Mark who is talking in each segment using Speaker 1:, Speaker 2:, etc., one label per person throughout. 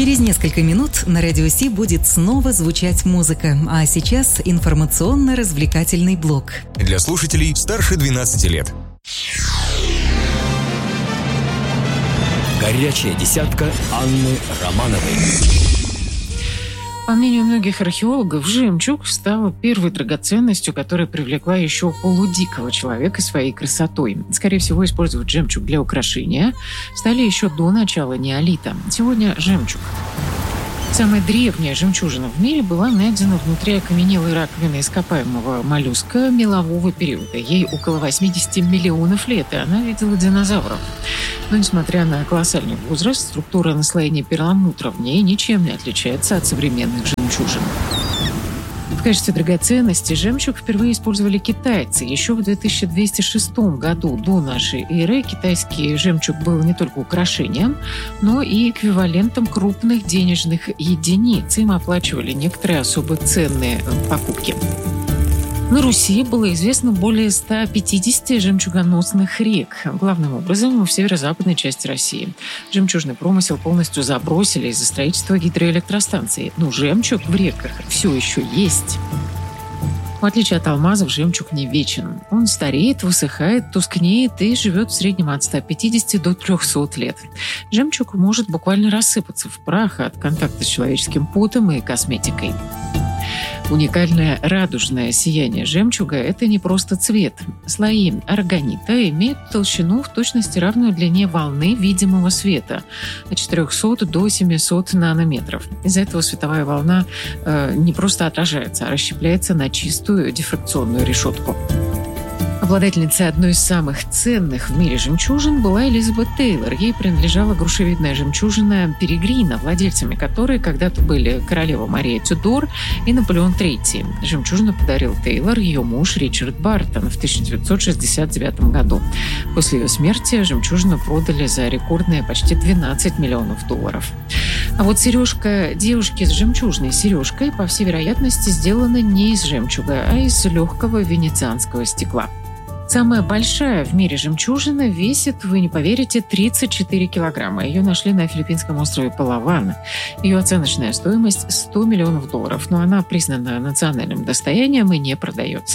Speaker 1: Через несколько минут на Радио Си будет снова звучать музыка, а сейчас информационно-развлекательный блок.
Speaker 2: Для слушателей старше 12 лет.
Speaker 3: Горячая десятка Анны Романовой.
Speaker 4: По мнению многих археологов, жемчуг стал первой драгоценностью, которая привлекла еще полудикого человека своей красотой. Скорее всего, использовать жемчуг для украшения стали еще до начала неолита. Сегодня жемчуг. Самая древняя жемчужина в мире была найдена внутри окаменелой раковины ископаемого моллюска мелового периода. Ей около 80 миллионов лет, и она видела динозавров. Но, несмотря на колоссальный возраст, структура наслоения перламутра в ней ничем не отличается от современных жемчужин. В качестве драгоценности жемчуг впервые использовали китайцы. Еще в 2206 году до нашей эры китайский жемчуг был не только украшением, но и эквивалентом крупных денежных единиц. Им оплачивали некоторые особо ценные покупки. На Руси было известно более 150 жемчугоносных рек, главным образом в северо-западной части России. Жемчужный промысел полностью забросили из-за строительства гидроэлектростанций, но жемчуг в реках все еще есть. В отличие от алмазов, жемчуг не вечен. Он стареет, высыхает, тускнеет и живет в среднем от 150 до 300 лет. Жемчуг может буквально рассыпаться в прах от контакта с человеческим потом и косметикой. Уникальное радужное сияние жемчуга – это не просто цвет. Слои органита имеют толщину в точности равную длине волны видимого света – от 400 до 700 нанометров. Из-за этого световая волна не просто отражается, а расщепляется на чистую дифракционную решетку. Обладательницей одной из самых ценных в мире жемчужин была Элизабет Тейлор. Ей принадлежала грушевидная жемчужина Перегрина, владельцами которой когда-то были королева Мария Тюдор и Наполеон III. Жемчужину подарил Тейлор ее муж Ричард Бартон в 1969 году. После ее смерти жемчужину продали за рекордные почти $12 миллионов. А вот сережка девушки с жемчужной сережкой, по всей вероятности, сделана не из жемчуга, а из легкого венецианского стекла. Самая большая в мире жемчужина весит, вы не поверите, 34 килограмма. Ее нашли на филиппинском острове Палаван. Ее оценочная стоимость $100 миллионов, но она признана национальным достоянием и не продается.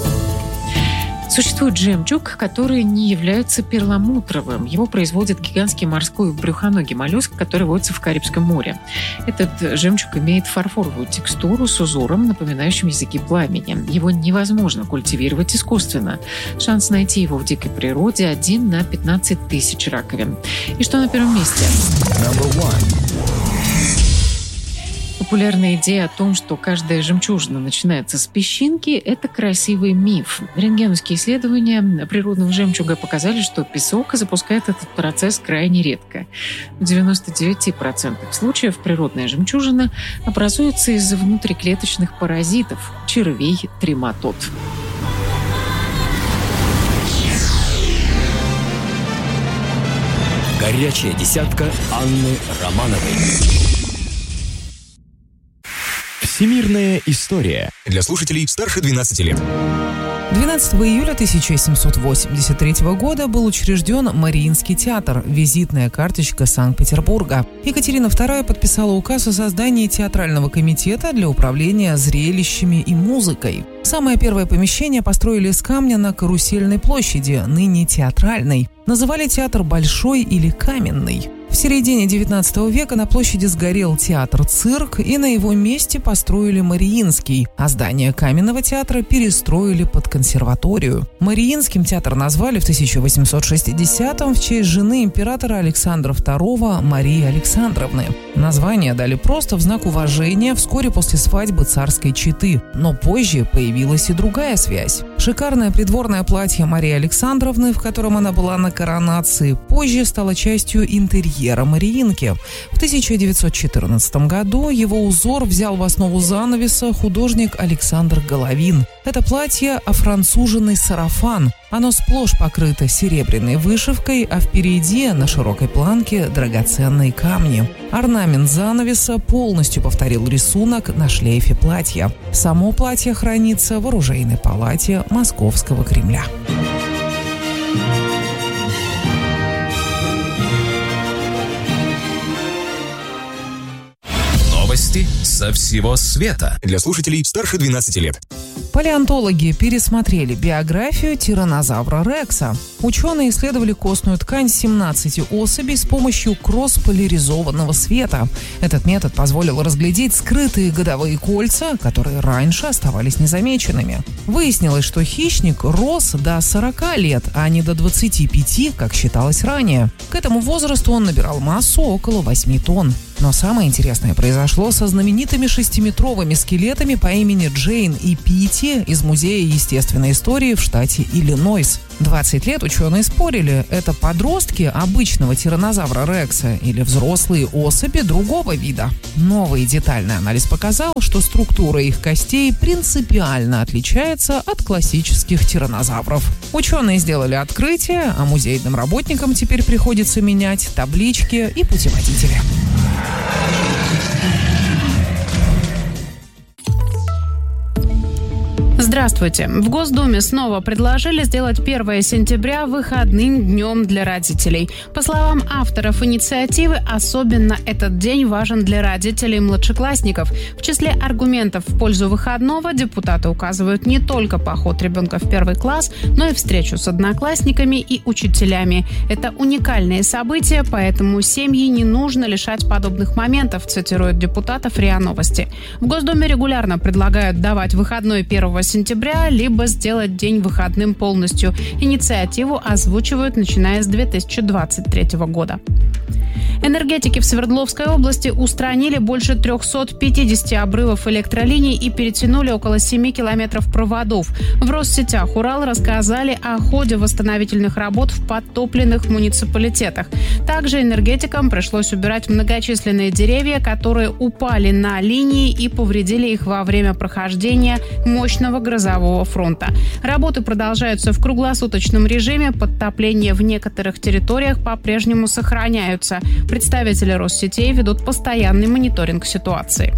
Speaker 4: Существует жемчуг, который не является перламутровым. Его производит гигантский морской брюхоногий моллюск, который водится в Карибском море. Этот жемчуг имеет фарфоровую текстуру с узором, напоминающим языки пламени. Его невозможно культивировать искусственно. Шанс найти его в дикой природе 1 на 15 тысяч раковин. И что на первом месте? Популярная идея о том, что каждая жемчужина начинается с песчинки, это красивый миф. Рентгеновские исследования природного жемчуга показали, что песок запускает этот процесс крайне редко. В 99% случаев природная жемчужина образуется из внутриклеточных паразитов – червей трематод.
Speaker 3: Горячая десятка Анны Романовой.
Speaker 2: Всемирная история. Для слушателей старше 12 лет.
Speaker 5: 12 июля 1783 года был учрежден Мариинский театр, визитная карточка Санкт-Петербурга. Екатерина II подписала указ о создании театрального комитета для управления зрелищами и музыкой. Самое первое помещение построили из камня на Карусельной площади, ныне Театральной. Называли театр «Большой» или «Каменный». В середине XIX века на площади сгорел театр-цирк, и на его месте построили Мариинский, а здание Каменного театра перестроили под консерваторию. Мариинским театр назвали в 1860-м в честь жены императора Александра II Марии Александровны. Название дали просто в знак уважения вскоре после свадьбы царской четы, но позже появилась и другая связь. Шикарное придворное платье Марии Александровны, в котором она была на коронации, позже стало частью интерьера Мариинки. В 1914 году его узор взял в основу занавеса художник Александр Головин. Это платье – офранцуженный сарафан. Оно сплошь покрыто серебряной вышивкой, а впереди на широкой планке драгоценные камни. Орнамент занавеса полностью повторил рисунок на шлейфе платья. Само платье хранится в оружейной палате Московского Кремля.
Speaker 2: со всего света. Для слушателей старше 12 лет.
Speaker 5: Палеонтологи пересмотрели биографию тираннозавра Рекса. Ученые исследовали костную ткань 17 особей с помощью кросс-поляризованного света. Этот метод позволил разглядеть скрытые годовые кольца, которые раньше оставались незамеченными. Выяснилось, что хищник рос до 40 лет, а не до 25, как считалось ранее. К этому возрасту он набирал массу около 8 тонн. Но самое интересное произошло со знаменитыми 6-метровыми скелетами по имени Джейн и Питти из Музея естественной истории в штате Иллинойс. 20 лет ученые спорили, это подростки обычного тираннозавра Рекса или взрослые особи другого вида. Новый детальный анализ показал, что структура их костей принципиально отличается от классических тираннозавров. Ученые сделали открытие, а музейным работникам теперь приходится менять таблички и путеводители.
Speaker 6: Здравствуйте. В Госдуме снова предложили сделать 1 сентября выходным днем для родителей. По словам авторов инициативы, особенно этот день важен для родителей младшеклассников. В числе аргументов в пользу выходного депутаты указывают не только поход ребенка в 1 класс, но и встречу с одноклассниками и учителями. Это уникальные события, поэтому семьи не нужно лишать подобных моментов, цитируют депутатов РИА Новости. В Госдуме регулярно предлагают давать выходной 1 сентября, либо сделать день выходным полностью. Инициативу озвучивают, начиная с 2023 года. Энергетики в Свердловской области устранили больше 350 обрывов электролиний и перетянули около 7 километров проводов. В Россетях Урал рассказали о ходе восстановительных работ в подтопленных муниципалитетах. Также энергетикам пришлось убирать многочисленные деревья, которые упали на линии и повредили их во время прохождения мощного грозового фронта. Работы продолжаются в круглосуточном режиме, подтопления в некоторых территориях по-прежнему сохраняются. Представители Россетей ведут постоянный мониторинг ситуации.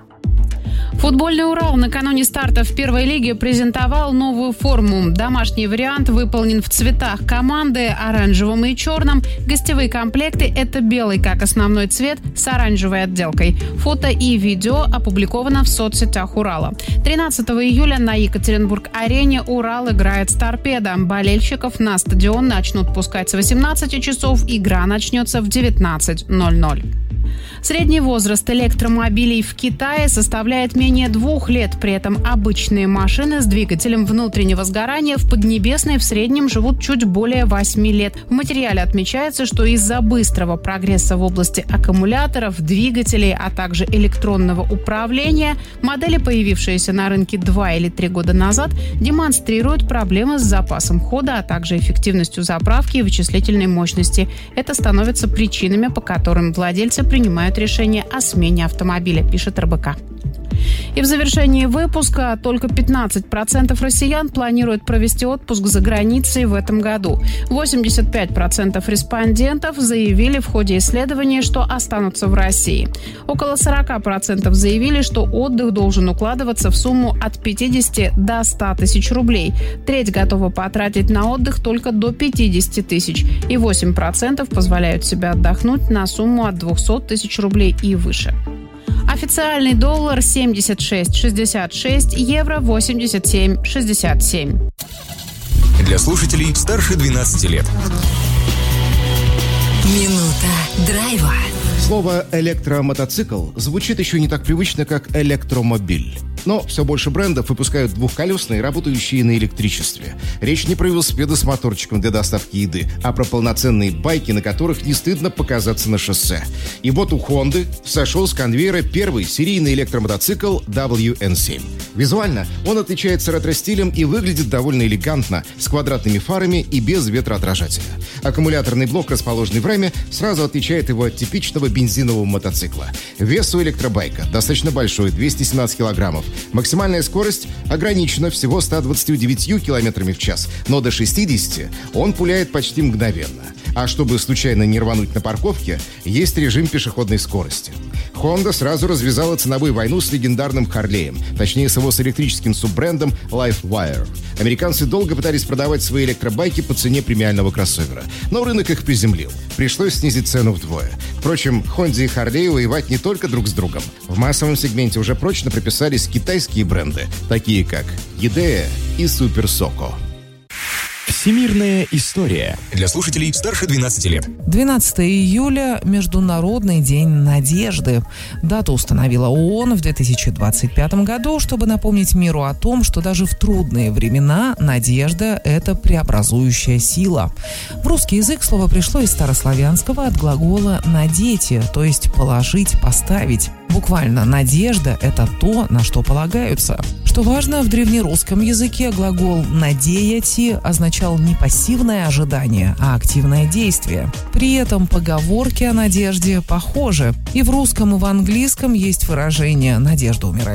Speaker 6: Футбольный «Урал» накануне старта в первой лиге презентовал новую форму. Домашний вариант выполнен в цветах команды – оранжевом и черном. Гостевые комплекты – это белый как основной цвет с оранжевой отделкой. Фото и видео опубликовано в соцсетях «Урала». 13 июля на Екатеринбург-арене «Урал» играет с «Торпедо». Болельщиков на стадион начнут пускать с 18 часов. Игра начнется в 19:00. Средний возраст электромобилей в Китае составляет менее 2 лет. При этом обычные машины с двигателем внутреннего сгорания в Поднебесной в среднем живут чуть более 8 лет. В материале отмечается, что из-за быстрого прогресса в области аккумуляторов, двигателей, а также электронного управления, модели, появившиеся на рынке 2 или 3 года назад, демонстрируют проблемы с запасом хода, а также эффективностью заправки и вычислительной мощности. Это становится причинами, по которым владельцы принимают решение о смене автомобиля, пишет РБК. И в завершении выпуска только 15% россиян планируют провести отпуск за границей в этом году. 85% респондентов заявили в ходе исследования, что останутся в России. Около 40% заявили, что отдых должен укладываться в сумму от 50 до 100 тысяч рублей. Треть готова потратить на отдых только до 50 тысяч. И 8% позволяют себе отдохнуть на сумму от 200 тысяч рублей и выше. Официальный доллар 76,66, евро 87,67.
Speaker 2: Для слушателей старше 12 лет.
Speaker 1: Минута драйва.
Speaker 7: Слово «электромотоцикл» звучит еще не так привычно, как «электромобиль». Но все больше брендов выпускают двухколесные, работающие на электричестве. Речь не про велосипеды с моторчиком для доставки еды, а про полноценные байки, на которых не стыдно показаться на шоссе. И вот у Honda сошел с конвейера первый серийный электромотоцикл WN7. Визуально он отличается ретро-стилем и выглядит довольно элегантно, с квадратными фарами и без ветроотражателя. Аккумуляторный блок, расположенный в раме, сразу отличает его от типичного бензинового мотоцикла. Вес у электробайка достаточно большой – 217 килограммов. Максимальная скорость ограничена всего 129 километрами в час, но до 60 он пуляет почти мгновенно. А чтобы случайно не рвануть на парковке, есть режим пешеходной скорости. Honda сразу развязала ценовую войну с легендарным Харлеем, точнее с его с электрическим суббрендом LiveWire. Американцы долго пытались продавать свои электробайки по цене премиального кроссовера, но рынок их приземлил. Пришлось снизить цену вдвое. Впрочем, Honda и Harley воевать не только друг с другом. В массовом сегменте уже прочно прописались китайские бренды, такие как Idea и Super Soco.
Speaker 2: Всемирная история. Для слушателей старше 12 лет.
Speaker 5: 12 июля – Международный день надежды. Дату установила ООН в 2025 году, чтобы напомнить миру о том, что даже в трудные времена надежда – это преобразующая сила. В русский язык слово пришло из старославянского от глагола «надейте», то есть «положить», «поставить». Буквально «надежда» – это то, на что полагаются. Что важно, в древнерусском языке глагол «надеяти» означал не пассивное ожидание, а активное действие. При этом поговорки о надежде похожи. И в русском, и в английском есть выражение «надежда умирает